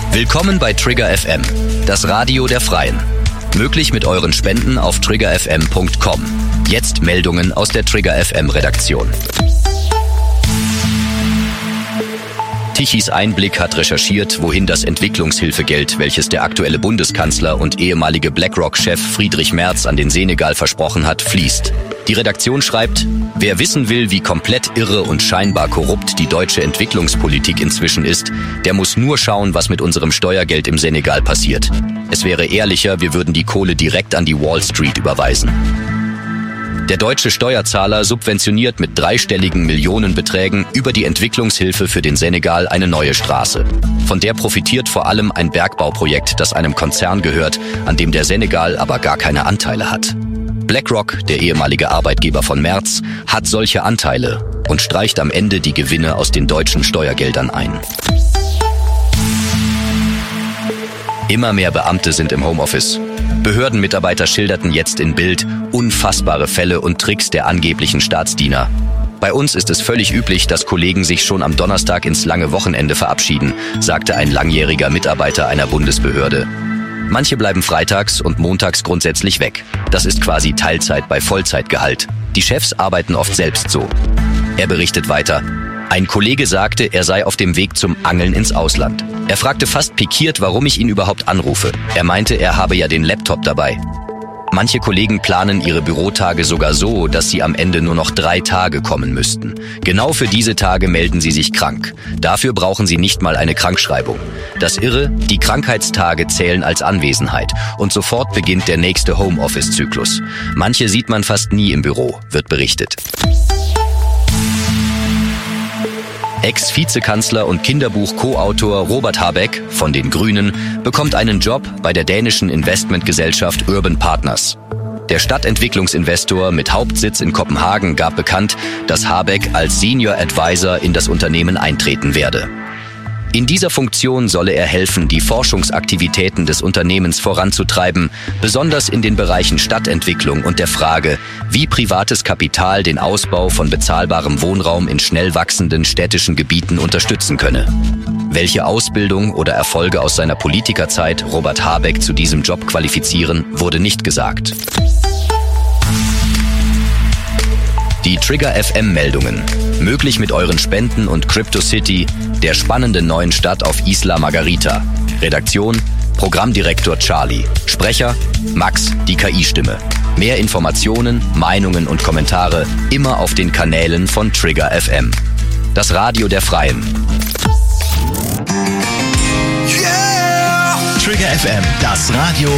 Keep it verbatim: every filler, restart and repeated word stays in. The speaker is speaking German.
Willkommen bei Trigger F M, das Radio der Freien. Möglich mit euren Spenden auf trigger f m punkt com. Jetzt Meldungen aus der Trigger F M Redaktion. Tichys Einblick hat recherchiert, wohin das Entwicklungshilfegeld, welches der aktuelle Bundeskanzler und ehemalige BlackRock-Chef Friedrich Merz an den Senegal versprochen hat, fließt. Die Redaktion schreibt, wer wissen will, wie komplett irre und scheinbar korrupt die deutsche Entwicklungspolitik inzwischen ist, der muss nur schauen, was mit unserem Steuergeld im Senegal passiert. Es wäre ehrlicher, wir würden die Kohle direkt an die Wall Street überweisen. Der deutsche Steuerzahler subventioniert mit dreistelligen Millionenbeträgen über die Entwicklungshilfe für den Senegal eine neue Straße. Von der profitiert vor allem ein Bergbauprojekt, das einem Konzern gehört, an dem der Senegal aber gar keine Anteile hat. BlackRock, der ehemalige Arbeitgeber von Merz, hat solche Anteile und streicht am Ende die Gewinne aus den deutschen Steuergeldern ein. Immer mehr Beamte sind im Homeoffice. Behördenmitarbeiter schilderten jetzt in Bild unfassbare Fälle und Tricks der angeblichen Staatsdiener. Bei uns ist es völlig üblich, dass Kollegen sich schon am Donnerstag ins lange Wochenende verabschieden, sagte ein langjähriger Mitarbeiter einer Bundesbehörde. Manche bleiben freitags und montags grundsätzlich weg. Das ist quasi Teilzeit bei Vollzeitgehalt. Die Chefs arbeiten oft selbst so. Er berichtet weiter. Ein Kollege sagte, er sei auf dem Weg zum Angeln ins Ausland. Er fragte fast pikiert, warum ich ihn überhaupt anrufe. Er meinte, er habe ja den Laptop dabei. Manche Kollegen planen ihre Bürotage sogar so, dass sie am Ende nur noch drei Tage kommen müssten. Genau für diese Tage melden sie sich krank. Dafür brauchen sie nicht mal eine Krankschreibung. Das Irre, die Krankheitstage zählen als Anwesenheit und sofort beginnt der nächste Homeoffice-Zyklus. Manche sieht man fast nie im Büro, wird berichtet. Ex-Vizekanzler und Kinderbuch-Co-Autor Robert Habeck von den Grünen bekommt einen Job bei der dänischen Investmentgesellschaft Urban Partners. Der Stadtentwicklungsinvestor mit Hauptsitz in Kopenhagen gab bekannt, dass Habeck als Senior Advisor in das Unternehmen eintreten werde. In dieser Funktion solle er helfen, die Forschungsaktivitäten des Unternehmens voranzutreiben, besonders in den Bereichen Stadtentwicklung und der Frage, wie privates Kapital den Ausbau von bezahlbarem Wohnraum in schnell wachsenden städtischen Gebieten unterstützen könne. Welche Ausbildung oder Erfolge aus seiner Politikerzeit Robert Habeck zu diesem Job qualifizieren, wurde nicht gesagt. Die Trigger F M-Meldungen. Möglich mit euren Spenden und CryptoCity, der spannenden neuen Stadt auf Isla Margarita. Redaktion, Programmdirektor Charlie. Sprecher, Max, die K I-Stimme. Mehr Informationen, Meinungen und Kommentare immer auf den Kanälen von Trigger F M. Das Radio der Freien. Yeah! Trigger F M, das Radio